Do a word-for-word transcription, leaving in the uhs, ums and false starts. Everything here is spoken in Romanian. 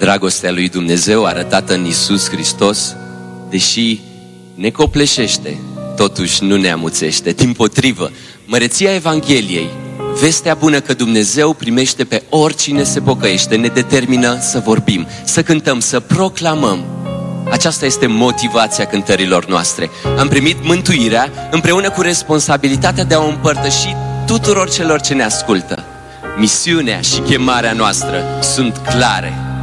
Dragostea lui Dumnezeu arătată în Iisus Hristos, deși ne copleșește, totuși nu ne amuțește. Dimpotrivă, măreția Evangheliei, vestea bună că Dumnezeu primește pe oricine se pocăiește, ne determină să vorbim, să cântăm, să proclamăm. Aceasta este motivația cântărilor noastre. Am primit mântuirea împreună cu responsabilitatea de a o împărtăși tuturor celor ce ne ascultă. Misiunea și chemarea noastră sunt clare.